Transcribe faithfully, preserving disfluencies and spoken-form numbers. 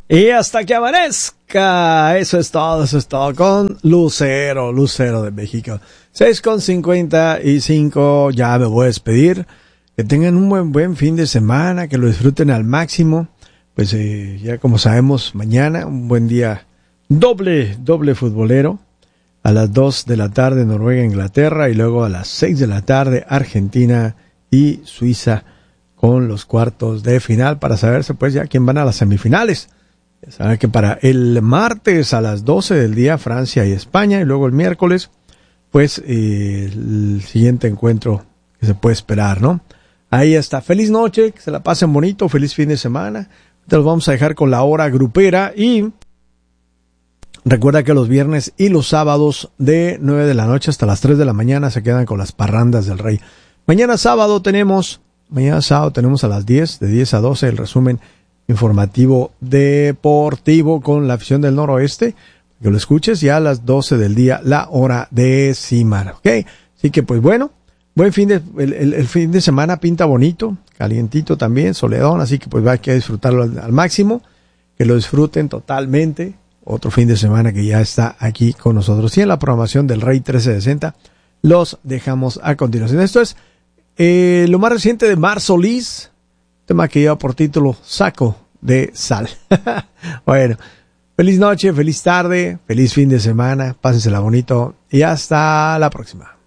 Y hasta que amanezca, eso es todo, eso es todo, con Lucero, Lucero de México. seis con cincuenta y cinco, ya me voy a despedir. Que tengan un buen, buen fin de semana, que lo disfruten al máximo. Pues eh, ya como sabemos, mañana un buen día doble, doble futbolero. A las dos de la tarde Noruega, Inglaterra, y luego a las seis de la tarde Argentina y Suiza con los cuartos de final para saberse pues ya quién van a las semifinales. Ya saben que para el martes a las doce del día Francia y España, y luego el miércoles pues eh, el siguiente encuentro que se puede esperar, ¿no? Ahí está. Feliz noche, que se la pasen bonito, feliz fin de semana. Te los vamos a dejar con la hora grupera y recuerda que los viernes y los sábados de nueve de la noche hasta las tres de la mañana se quedan con las parrandas del rey. Mañana sábado tenemos, mañana sábado tenemos a las diez, de diez a doce, el resumen informativo deportivo con la afición del noroeste, que lo escuches, y a las doce del día la hora décima, ¿ok? Así que pues bueno, buen fin de, el, el, el fin de semana pinta bonito, calientito también, soledón, así que pues va a que disfrutarlo al, al máximo, que lo disfruten totalmente. Otro fin de semana que ya está aquí con nosotros. Y en la programación del Rey trece sesenta los dejamos a continuación. Esto es eh, lo más reciente de Mar Solís, tema que lleva por título Saco de Sal. Bueno, feliz noche, feliz tarde, feliz fin de semana, pásensela bonito y hasta la próxima.